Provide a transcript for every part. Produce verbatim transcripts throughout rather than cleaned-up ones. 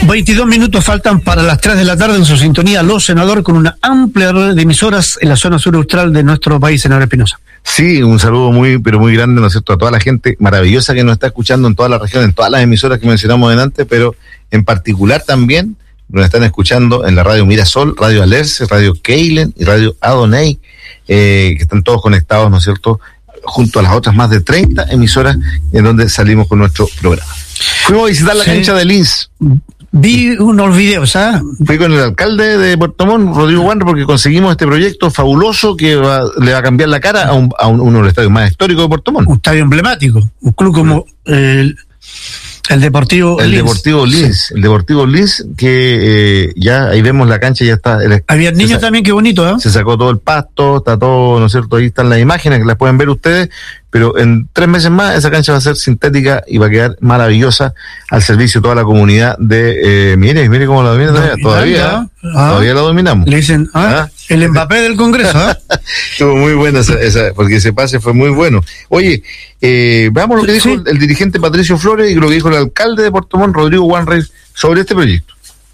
veintidós minutos faltan para las tres de la tarde en su sintonía Los Senadores, con una amplia red de emisoras en la zona sur austral de nuestro país, senador Espinosa. Sí, un saludo muy, pero muy grande, ¿no es cierto?, a toda la gente maravillosa que nos está escuchando en toda la región, en todas las emisoras que mencionamos delante, pero en particular también nos están escuchando en la radio Mirasol, Radio Alerce, Radio Keilen y Radio Adonai, eh, que están todos conectados, ¿no es cierto?, junto a las otras más de treinta emisoras en donde salimos con nuestro programa. Fuimos a visitar la sí. cancha de Lins. Vi unos videos, ¿ah? Fui con el alcalde de Puerto Montt, Rodrigo Wander, porque conseguimos este proyecto fabuloso que va, le va a cambiar la cara a, un, a un, uno de los estadios más históricos de Puerto Montt. Un estadio emblemático, un club como el, el Deportivo el Lins. Deportivo Lins, sí. El Deportivo Lins, que eh, ya ahí vemos la cancha, ya está. El, Había niños sa- también, qué bonito, ¿eh? Se sacó todo el pasto, está todo, ¿no es cierto? Ahí están las imágenes que las pueden ver ustedes, pero en tres meses más esa cancha va a ser sintética y va a quedar maravillosa al servicio de toda la comunidad de, eh, mire, mire cómo la domina todavía, todavía, ah, todavía la dominamos. Le dicen, ah, ¿Ah? el Mbappé del Congreso, ¿ah? Estuvo muy buena esa, esa, porque ese pase fue muy bueno. Oye, eh, veamos lo que dijo sí. el, el dirigente Patricio Flores y lo que dijo el alcalde de Puerto Montt, Rodrigo Wander, sobre este proyecto.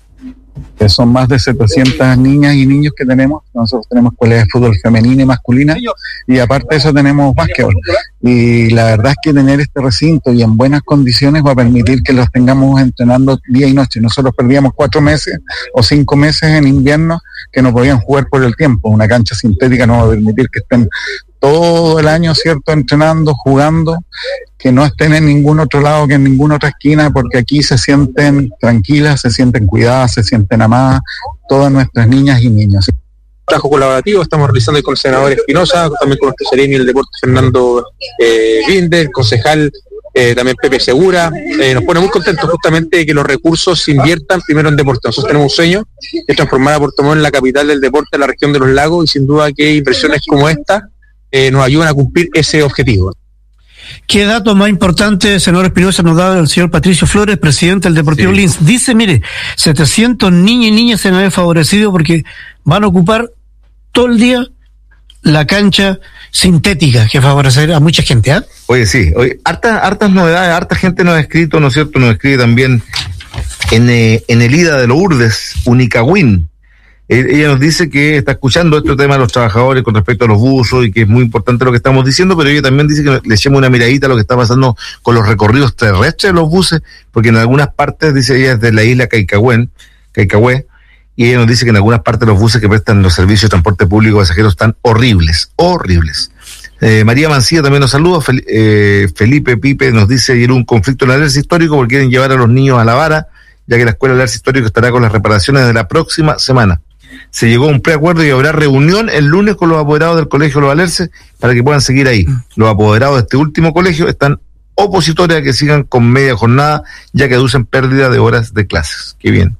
Que son más de setecientas niñas y niños que tenemos. Nosotros tenemos escuelas de fútbol femenina y masculina, y aparte de eso tenemos básquetbol. Y la verdad es que tener este recinto y en buenas condiciones va a permitir que los tengamos entrenando día y noche. Nosotros perdíamos cuatro meses o cinco meses en invierno que no podían jugar por el tiempo. Una cancha sintética no va a permitir que estén todo el año, ¿cierto?, entrenando, jugando, que no estén en ningún otro lado que en ninguna otra esquina, porque aquí se sienten tranquilas, se sienten cuidadas, se sienten amadas, todas nuestras niñas y niños. Trabajo colaborativo, estamos realizando con el senador Espinosa, también con nuestro sereno y el deporte Fernando eh, Binder, concejal eh, también Pepe Segura. Eh, nos pone muy contentos justamente de que los recursos se inviertan primero en deporte. Nosotros tenemos un sueño, que es transformar a Puerto Montt en la capital del deporte de la región de los lagos, y sin duda que inversiones como esta eh, nos ayudan a cumplir ese objetivo. ¿Qué dato más importante, senador Espinosa, nos da el señor Patricio Flores, presidente del Deportivo sí. Lins? Dice, mire, setecientos niños y niñas se han favorecido porque van a ocupar todo el día la cancha sintética, que favorecerá a mucha gente, ¿ah? ¿eh? Oye, sí, oye, hartas, hartas novedades, harta gente nos ha escrito, ¿no es cierto? Nos escribe también en, eh, en el I D A de Lourdes, Unicagüín. Ella nos dice que está escuchando este tema de los trabajadores con respecto a los buzos y que es muy importante lo que estamos diciendo, pero ella también dice que le echemos una miradita a lo que está pasando con los recorridos terrestres de los buses, porque en algunas partes, dice ella, es de la isla Caicagüén, Caicagüe, y ella nos dice que en algunas partes los buses que prestan los servicios de transporte público pasajeros están horribles, horribles. Eh, María Mancilla también nos saluda. Fel, eh, Felipe Pipe nos dice ayer un conflicto en el Alerce Histórico porque quieren llevar a los niños a la vara, ya que la Escuela del Alerce Histórico estará con las reparaciones de la próxima semana. Se llegó a un preacuerdo y habrá reunión el lunes con los apoderados del Colegio Los Alerces para que puedan seguir ahí. Los apoderados de este último colegio están opositores a que sigan con media jornada, ya que aducen pérdida de horas de clases. Qué bien.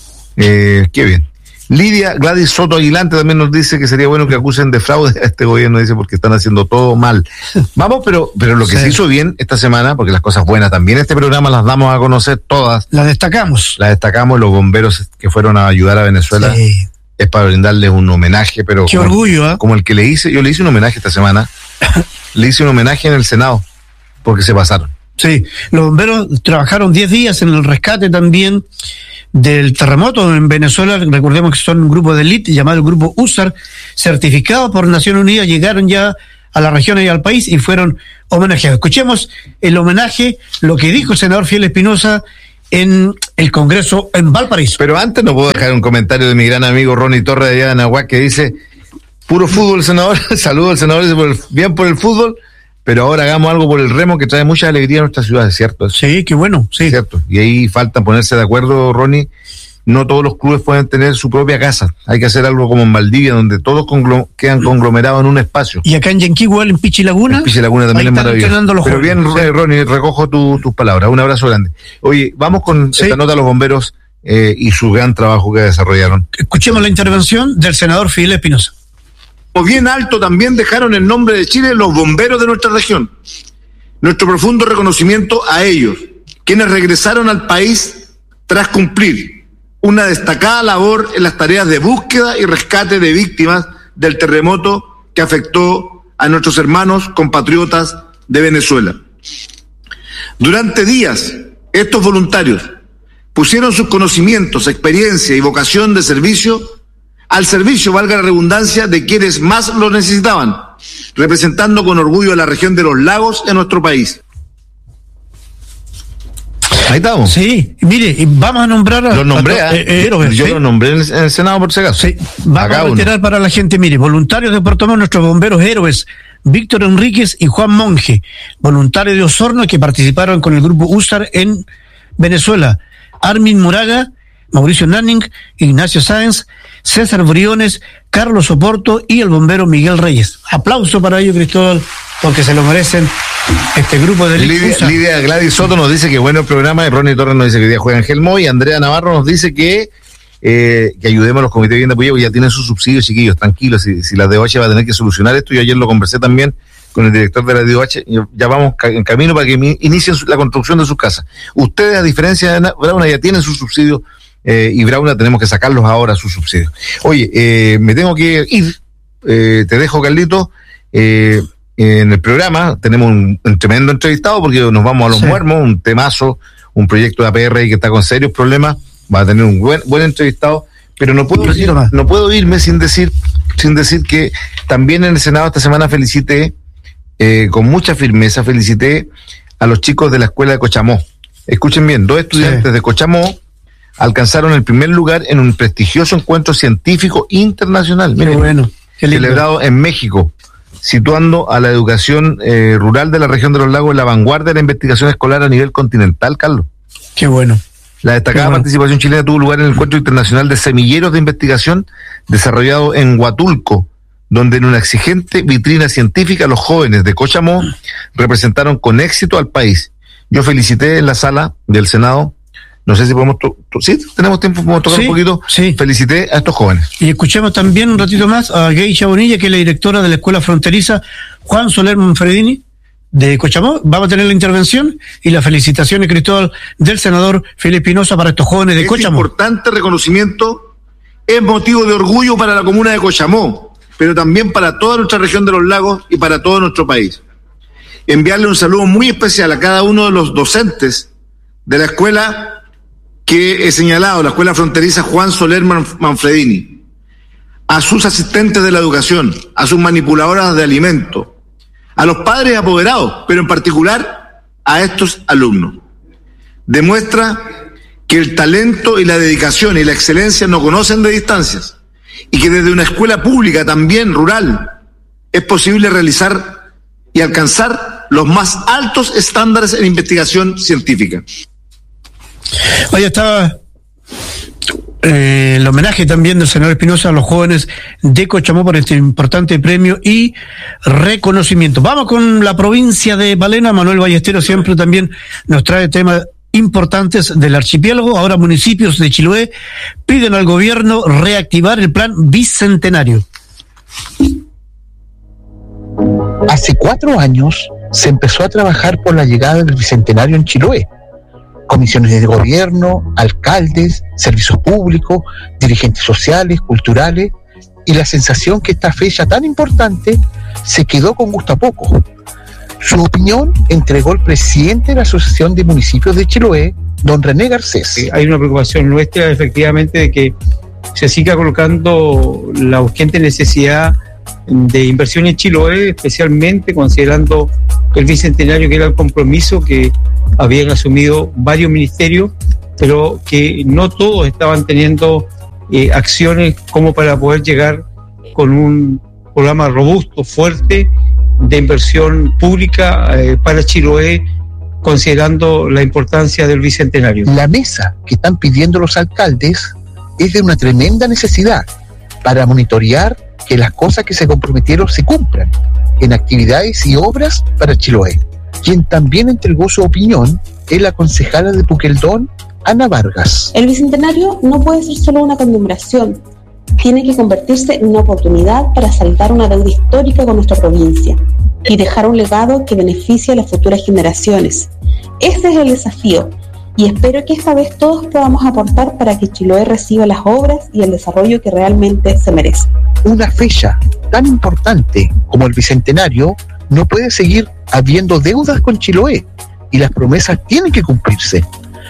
Eh, qué bien. Lidia Gladys Soto Aguilante también nos dice que sería bueno que acusen de fraude a este gobierno, dice, porque están haciendo todo mal. Vamos, pero pero lo que sí. se hizo bien esta semana, porque las cosas buenas también, este programa las damos a conocer todas. Las destacamos. Las destacamos, los bomberos que fueron a ayudar a Venezuela. Sí. Es para brindarles un homenaje, pero... Qué como, orgullo, ¿eh? Como el que le hice, yo le hice un homenaje esta semana. Le hice un homenaje en el Senado, porque se pasaron. Sí, los bomberos trabajaron diez días en el rescate también del terremoto en Venezuela. Recordemos que son un grupo de élite llamado el Grupo U S A R, certificado por Naciones Unidas, llegaron ya a la región y al país y fueron homenajeados. Escuchemos el homenaje, lo que dijo el senador Fiel Espinosa en el Congreso en Valparaíso. Pero antes no puedo dejar un comentario de mi gran amigo Ronnie Torres de allá de Anahuac, que dice: puro fútbol, senador. Saludos al senador, por el, bien por el fútbol, pero ahora hagamos algo por el remo que trae mucha alegría a nuestra ciudad, ¿es cierto? Sí, qué bueno, sí. Cierto. Y ahí falta ponerse de acuerdo, Ronnie. No todos los clubes pueden tener su propia casa. Hay que hacer algo como en Valdivia, donde todos conglom- quedan conglomerados en un espacio. Y acá en Yanquihue, en Pichi Laguna. En Pichi Laguna también es maravilloso. Pero jóvenes, bien, sí. Ronnie, recojo tu, tus palabras. Un abrazo grande. Oye, vamos con sí. esta nota de los bomberos eh, y su gran trabajo que desarrollaron. Escuchemos la intervención del senador Fidel Espinosa. Bien alto también dejaron el nombre de Chile los bomberos de nuestra región. Nuestro profundo reconocimiento a ellos, quienes regresaron al país tras cumplir una destacada labor en las tareas de búsqueda y rescate de víctimas del terremoto que afectó a nuestros hermanos compatriotas de Venezuela. Durante días, estos voluntarios pusieron sus conocimientos, experiencia y vocación de servicio al servicio, valga la redundancia, de quienes más lo necesitaban, representando con orgullo a la región de los lagos en nuestro país. Ahí estamos. Sí, mire, vamos a nombrar a... Los nombré, a, eh, héroes, yo ¿sí? los nombré en el, en el Senado por si acaso. Sí, vamos Acá a reiterar uno. para la gente, mire, voluntarios de Puerto Montt, nuestros bomberos héroes, Víctor Enríquez y Juan Monge, voluntarios de Osorno que participaron con el grupo U S A R en Venezuela, Armin Moraga, Mauricio Nanning, Ignacio Sáenz, César Briones, Carlos Oporto y el bombero Miguel Reyes. Aplauso para ellos, Cristóbal, porque se lo merecen este grupo de Lidia, U S A R. Lidia Gladys Soto nos dice que bueno el programa, y Ronnie Torres nos dice que hoy día juega Ángel Moy, y Andrea Navarro nos dice que eh, que ayudemos a los comités de vivienda apoyados, ya tienen sus subsidios, chiquillos, tranquilos, si, si la D O H va a tener que solucionar esto, yo ayer lo conversé también con el director de la D O H, ya vamos en camino para que inicien la construcción de sus casas. Ustedes, a diferencia de Brauna, ya tienen sus subsidios, eh, y Brauna tenemos que sacarlos ahora, sus subsidios. Oye, eh, me tengo que ir, eh, te dejo, Carlito, eh, en el programa tenemos un, un tremendo entrevistado porque nos vamos a los sí. muermos, un temazo, un proyecto de A P R I que está con serios problemas, va a tener un buen buen entrevistado, pero no puedo ir, no puedo irme sin decir sin decir que también en el Senado esta semana felicité eh, con mucha firmeza felicité a los chicos de la escuela de Cochamó. Escuchen bien, dos estudiantes sí. de Cochamó alcanzaron el primer lugar en un prestigioso encuentro científico internacional. Miren, qué bueno, qué celebrado en México, situando a la educación eh, rural de la región de los lagos en la vanguardia de la investigación escolar a nivel continental, Carlos. Qué bueno. La destacada Qué bueno. participación chilena tuvo lugar en el Encuentro Internacional de Semilleros de Investigación desarrollado en Huatulco, donde en una exigente vitrina científica los jóvenes de Cochamó representaron con éxito al país. Yo felicité en la sala del Senado, no sé si podemos, to- to- sí, tenemos tiempo, podemos tocar Sí, un poquito, sí. felicité a estos jóvenes. Y escuchemos también un ratito más a Geisha Bonilla, que es la directora de la escuela fronteriza Juan Soler Manfredini de Cochamó. Vamos a tener la intervención y las felicitaciones, Cristóbal, del senador Felipe Espinosa para estos jóvenes de Este Cochamó. importante reconocimiento es motivo de orgullo para la comuna de Cochamó, pero también para toda nuestra región de los lagos y para todo nuestro país. Enviarle un saludo muy especial a cada uno de los docentes de la escuela que he señalado, la escuela fronteriza Juan Soler Manfredini, a sus asistentes de la educación, a sus manipuladoras de alimentos, a los padres apoderados, pero en particular a estos alumnos. Demuestra que el talento y la dedicación y la excelencia no conocen de distancias y que desde una escuela pública también rural es posible realizar y alcanzar los más altos estándares en investigación científica. Hoy estaba eh, el homenaje también del senador Espinosa a los jóvenes de Cochamó por este importante premio y reconocimiento. Vamos con la provincia de Palena. Manuel Ballesteros siempre también nos trae temas importantes del archipiélago. Ahora municipios de Chiloé piden al gobierno reactivar el plan bicentenario. Hace cuatro años se empezó a trabajar por la llegada del bicentenario en Chiloé. Comisiones de gobierno, alcaldes, servicios públicos, dirigentes sociales, culturales, y la sensación que esta fecha tan importante se quedó con gusto a poco. Su opinión entregó el presidente de la Asociación de Municipios de Chiloé, don René Garcés. Hay una preocupación nuestra, efectivamente, de que se siga colocando la urgente necesidad de inversión en Chiloé, especialmente considerando el bicentenario, que era el compromiso que habían asumido varios ministerios, pero que no todos estaban teniendo eh, acciones como para poder llegar con un programa robusto, fuerte, de inversión pública eh, para Chiloé, considerando la importancia del bicentenario. La mesa que están pidiendo los alcaldes es de una tremenda necesidad para monitorear que las cosas que se comprometieron se cumplan en actividades y obras para Chiloé. Quien también entregó su opinión es la concejala de Puqueldón, Ana Vargas. El bicentenario no puede ser solo una conmemoración, tiene que convertirse en una oportunidad para saldar una deuda histórica con nuestra provincia y dejar un legado que beneficie a las futuras generaciones. Ese es el desafío, y espero que esta vez todos podamos aportar para que Chiloé reciba las obras y el desarrollo que realmente se merece. Una fecha tan importante como el bicentenario no puede seguir habiendo deudas con Chiloé, y las promesas tienen que cumplirse.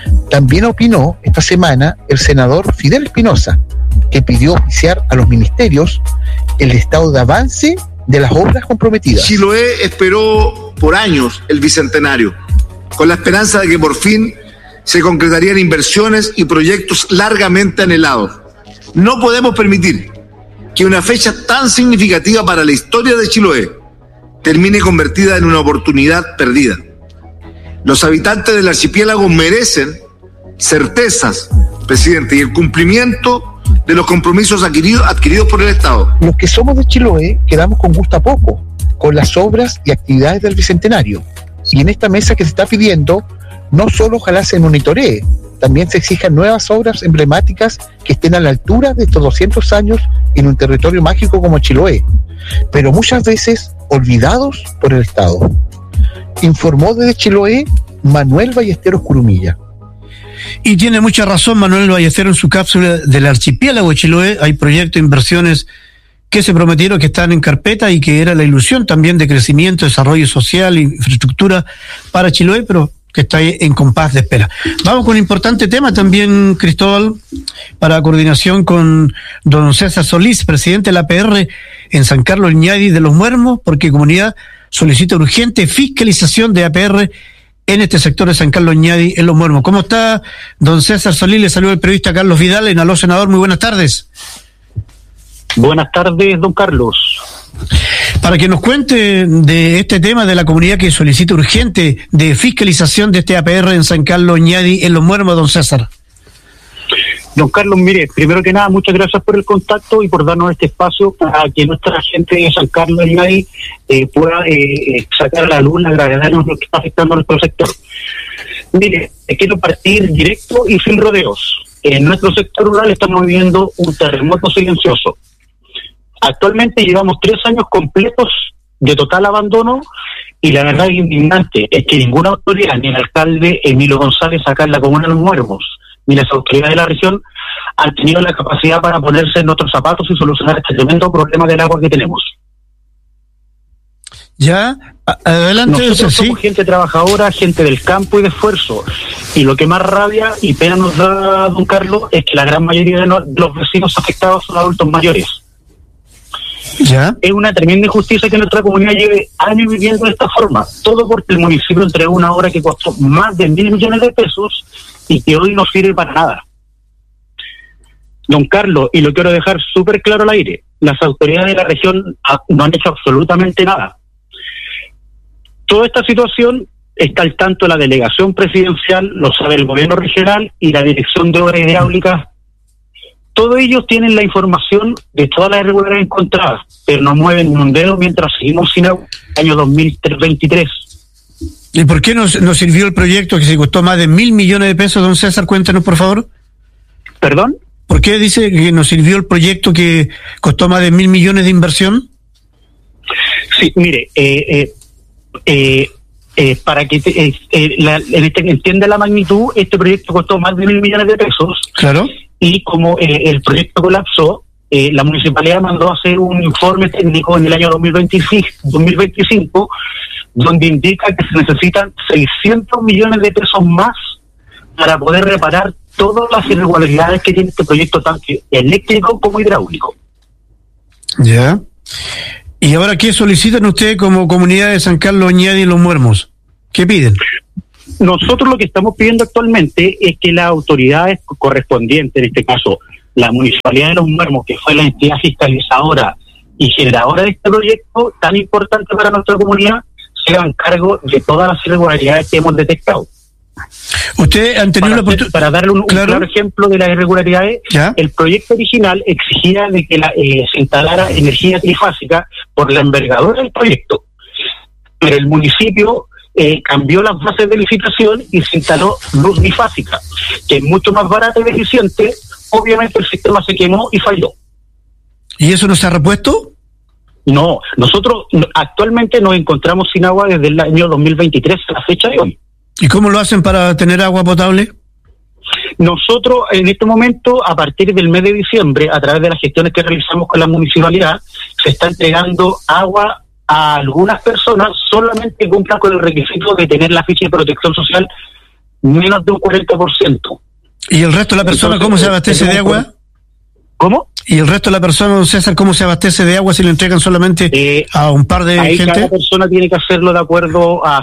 También opinó esta semana el senador Fidel Espinosa, que pidió oficiar a los ministerios el estado de avance de las obras comprometidas. Chiloé esperó por años el bicentenario, con la esperanza de que por fin se concretarían inversiones y proyectos largamente anhelados. No podemos permitir que una fecha tan significativa para la historia de Chiloé termine convertida en una oportunidad perdida. Los habitantes del archipiélago merecen certezas, presidente, y el cumplimiento de los compromisos adquiridos, adquiridos por el Estado. Los que somos de Chiloé quedamos con gusto a poco con las obras y actividades del Bicentenario. Y en esta mesa que se está pidiendo, no solo ojalá se monitoree, también se exijan nuevas obras emblemáticas que estén a la altura de estos doscientos años en un territorio mágico como Chiloé, pero muchas veces olvidados por el Estado. Informó desde Chiloé Manuel Ballesteros Curumilla. Y tiene mucha razón Manuel Ballesteros en su cápsula del archipiélago de Chiloé. Hay proyectos, inversiones que se prometieron, que están en carpeta y que era la ilusión también de crecimiento, desarrollo social, infraestructura para Chiloé, pero que está ahí en compás de espera. Vamos con un importante tema también, Cristóbal, para coordinación con don César Solís, presidente de la A P R en San Carlos Ñadi de los Muermos, porque comunidad solicita urgente fiscalización de A P R en este sector de San Carlos Ñadi en los Muermos. ¿Cómo está don César Solís? Le saluda el periodista Carlos Vidal en Aló Senador. Muy buenas tardes. Buenas tardes, don Carlos. Para que nos cuente de este tema de la comunidad que solicita urgente de fiscalización de este A P R en San Carlos Ñadi en los Muermos, don César. Don Carlos, mire, primero que nada, muchas gracias por el contacto y por darnos este espacio para que nuestra gente de San Carlos Ñadi eh, pueda eh, sacar a la luz la gravedad de lo que está afectando a nuestro sector. Mire, quiero partir directo y sin rodeos. En nuestro sector rural estamos viviendo un terremoto silencioso. Actualmente llevamos tres años completos de total abandono y la verdad indignante es que ninguna autoridad, ni el alcalde Emilio González acá en la comuna de Los Muermos, ni las autoridades de la región han tenido la capacidad para ponerse en nuestros zapatos y solucionar este tremendo problema del agua que tenemos. Ya, adelante. Nosotros ¿sí? somos gente trabajadora, gente del campo y de esfuerzo. Y lo que más rabia y pena nos da, don Carlos, es que la gran mayoría de los vecinos afectados son adultos mayores. ¿Ya? Es una tremenda injusticia que nuestra comunidad lleve años viviendo de esta forma. Todo porque el municipio entregó una obra que costó más de mil millones de pesos y que hoy no sirve para nada. Don Carlos, y lo quiero dejar súper claro al aire, las autoridades de la región no han hecho absolutamente nada. Toda esta situación está al tanto de la delegación presidencial, lo sabe el gobierno regional y la dirección de obras hidráulicas. Todos ellos tienen la información de todas las irregularidades encontradas, pero no mueven ni un dedo mientras seguimos sin agua en el año dos mil veintitrés. ¿Y por qué nos, nos sirvió el proyecto que se costó más de mil millones de pesos, don César? Cuéntanos, por favor. ¿Perdón? ¿Por qué dice que nos sirvió el proyecto que costó más de mil millones de inversión? Sí, mire, eh, eh, eh, eh, para que te, eh, eh, la, entienda la magnitud, este proyecto costó más de mil millones de pesos. Claro. Y como eh, el proyecto colapsó, eh, la municipalidad mandó a hacer un informe técnico en el año dos mil veinticinco, donde indica que se necesitan seiscientos millones de pesos más para poder reparar todas las irregularidades que tiene este proyecto, tanto eléctrico como hidráulico. Ya. ¿Y ahora qué solicitan ustedes como comunidad de San Carlos Ñadi y Los Muermos? ¿Qué piden? Nosotros lo que estamos pidiendo actualmente es que las autoridades correspondientes, en este caso la Municipalidad de Los Muermos, que fue la entidad fiscalizadora y generadora de este proyecto tan importante para nuestra comunidad, se hagan cargo de todas las irregularidades que hemos detectado. Ustedes han tenido para, la oportunidad. Para darle un, claro. un claro ejemplo de las irregularidades, ¿ya? El proyecto original exigía de que la, eh, se instalara energía trifásica por la envergadura del proyecto, pero el municipio eh, cambió las bases de licitación y se instaló luz bifásica, que es mucho más barata y eficiente. Obviamente el sistema se quemó y falló. ¿Y eso no se ha repuesto? No, nosotros actualmente nos encontramos sin agua desde el año dos mil veintitrés a la fecha de hoy. ¿Y cómo lo hacen para tener agua potable? Nosotros en este momento, a partir del mes de diciembre, a través de las gestiones que realizamos con la municipalidad, se está entregando agua a algunas personas solamente que cumplan con el requisito de tener la ficha de protección social menos de un cuarenta por ciento. ¿Y el resto de la persona Entonces, cómo se abastece de agua? ¿Cómo? ¿Y el resto de la persona, don César, cómo se abastece de agua si le entregan solamente eh, a un par de ahí gente? Cada persona tiene que hacerlo de acuerdo a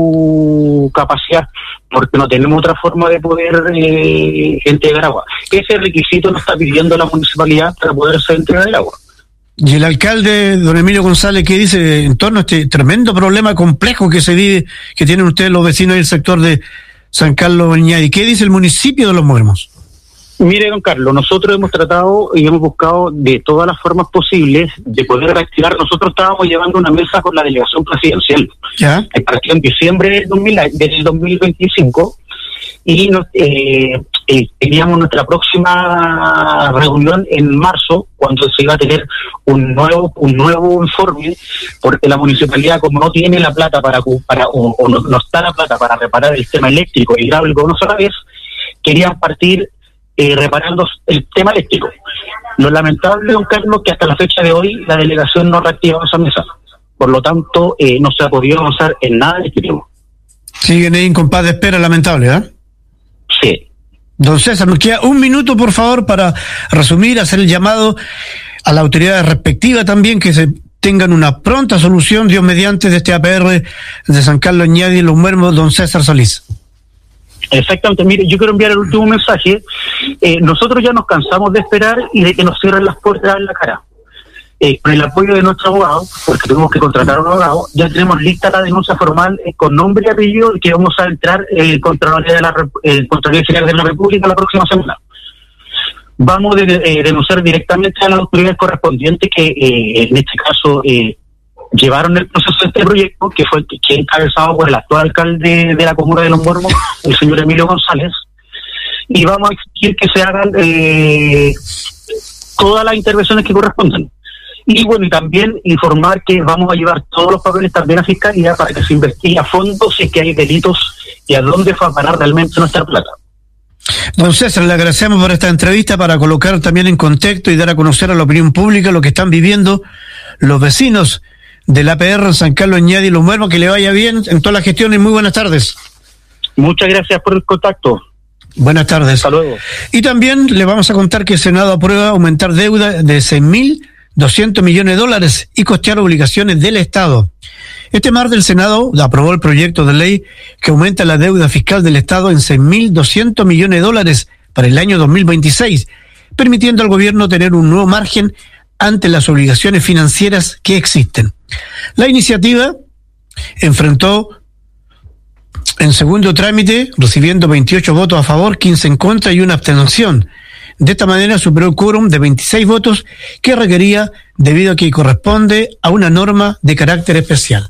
su capacidad, porque no tenemos otra forma de poder eh, entregar agua. Ese requisito lo está pidiendo la municipalidad para poderse entregar el agua. Y el alcalde, don Emilio González, ¿qué dice en torno a este tremendo problema complejo que se vive, que tienen ustedes los vecinos del sector de San Carlos Ñadi? ¿Qué dice el municipio de Los Muermos? Mire, don Carlos, nosotros hemos tratado y hemos buscado de todas las formas posibles de poder reactivar. Nosotros estábamos llevando una mesa con la delegación presidencial. ¿Ya? En diciembre del, dos mil, del dos mil veinticinco y nos, eh, eh, teníamos nuestra próxima reunión en marzo, cuando se iba a tener un nuevo un nuevo informe, porque la municipalidad, como no tiene la plata para, para o, o no, no está la plata para reparar el sistema eléctrico y hidráulico una sola vez, querían partir Eh, reparando el tema eléctrico. Lo lamentable, don Carlos, que hasta la fecha de hoy la delegación no ha reactivado esa mesa. Por lo tanto, eh, no se ha podido avanzar en nada eléctrico. Siguen ahí en compás de espera, lamentable, ¿eh? Sí. Don César, nos queda un minuto, por favor, para resumir, hacer el llamado a las autoridades respectivas también, que se tengan una pronta solución, Dios mediante, de este A P R de San Carlos Ñadi y Los Muermos, don César Solís. Exactamente, mire, yo quiero enviar el último mensaje. Eh, nosotros ya nos cansamos de esperar y de que nos cierren las puertas en la cara. Eh, con el apoyo de nuestro abogado, porque tuvimos que contratar a un abogado, ya tenemos lista la denuncia formal eh, con nombre y apellido, que vamos a entrar en eh, Contraloría de la eh, Contraloría General de la República la próxima semana. Vamos a de, eh, denunciar directamente a las autoridades correspondientes que eh, en este caso eh, llevaron el proceso de este proyecto, que fue que encabezado por el actual alcalde de la comuna de Los Muermos, el señor Emilio González, y vamos a exigir que se hagan eh, todas las intervenciones que correspondan. Y bueno, y también informar que vamos a llevar todos los papeles también a Fiscalía para que se investigue a fondo si es que hay delitos y a dónde fue a parar realmente nuestra plata. Don César, le agradecemos por esta entrevista para colocar también en contexto y dar a conocer a la opinión pública lo que están viviendo los vecinos del A P R en San Carlos Ñadi y Los Muermos. Que le vaya bien en toda la gestión y muy buenas tardes. Muchas gracias por el contacto. Buenas tardes. Hasta luego. Y también le vamos a contar que el Senado aprueba aumentar deuda de seis mil doscientos millones de dólares y costear obligaciones del Estado. Este martes el Senado aprobó el proyecto de ley que aumenta la deuda fiscal del Estado en seis mil doscientos millones de dólares para el año dos mil veintiséis, permitiendo al gobierno tener un nuevo margen ante las obligaciones financieras que existen. La iniciativa enfrentó en segundo trámite, recibiendo veintiocho votos a favor, quince en contra y una abstención. De esta manera superó el quórum de veintiséis votos que requería debido a que corresponde a una norma de carácter especial.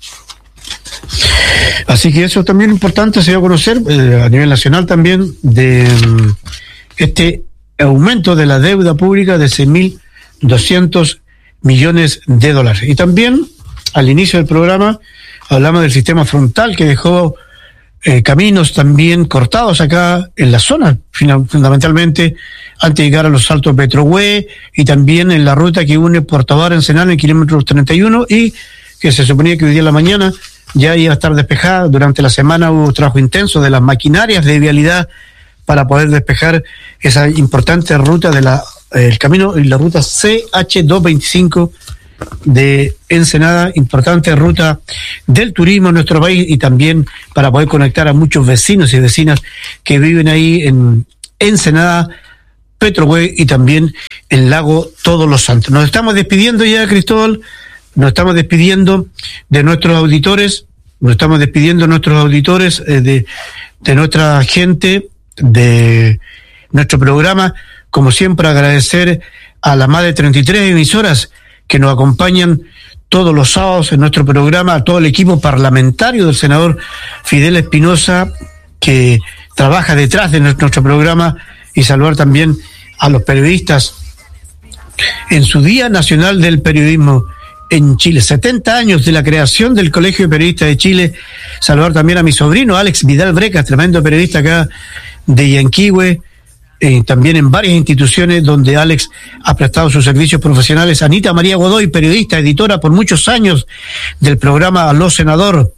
Así que eso también es importante, se dio a conocer eh, a nivel nacional también de um, este aumento de la deuda pública de seis mil doscientos millones de dólares. Y también al inicio del programa hablamos del sistema frontal que dejó eh, caminos también cortados acá en la zona, fundamentalmente antes de llegar a los Altos Petrohue y también en la ruta que une Puerto Bar Ensenada en el kilómetro treinta y uno, y que se suponía que hoy día en la mañana ya iba a estar despejada. Durante la semana hubo trabajo intenso de las maquinarias de vialidad para poder despejar esa importante ruta de la el camino y la ruta C H doscientos veinticinco de Ensenada, importante ruta del turismo en nuestro país y también para poder conectar a muchos vecinos y vecinas que viven ahí en Ensenada, Petrohue y también el lago Todos los Santos. Nos estamos despidiendo ya, Cristóbal, nos estamos despidiendo de nuestros auditores, nos estamos despidiendo de nuestros auditores, eh, de, de nuestra gente, de nuestro programa. Como siempre, agradecer a las más de treinta y tres emisoras que nos acompañan todos los sábados en nuestro programa, a todo el equipo parlamentario del senador Fidel Espinosa, que trabaja detrás de nuestro programa, y saludar también a los periodistas en su Día Nacional del Periodismo en Chile. setenta años de la creación del Colegio de Periodistas de Chile. Saludar también a mi sobrino Alex Vidal Brecas, tremendo periodista acá de Yanquihue, Eh, también en varias instituciones donde Alex ha prestado sus servicios profesionales. Anita María Godoy, periodista, editora por muchos años del programa Aló Senador.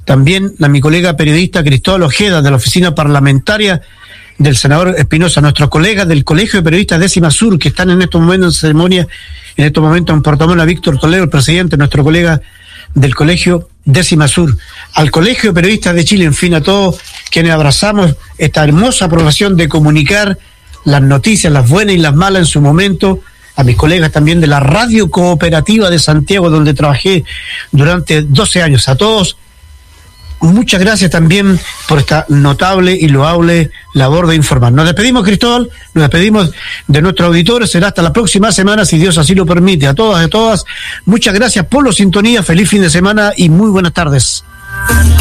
también a mi colega periodista Cristóbal Ojeda, de la oficina parlamentaria del senador Espinosa, nuestros colegas del Colegio de Periodistas Décima Sur, que están en estos momentos en ceremonia, en estos momentos en Puerto Montt, a Víctor Toledo, el presidente, nuestro colega del Colegio Décima Sur, al Colegio de Periodistas de Chile, en fin, a todos quienes abrazamos esta hermosa profesión de comunicar las noticias, las buenas y las malas en su momento, a mis colegas también de la Radio Cooperativa de Santiago, donde trabajé durante doce años, a todos. Muchas gracias también por esta notable y loable labor de informar. Nos despedimos, Cristóbal, nos despedimos de nuestros auditores. Será hasta la próxima semana, si Dios así lo permite. A todas y a todas, muchas gracias por la sintonía. Feliz fin de semana y muy buenas tardes.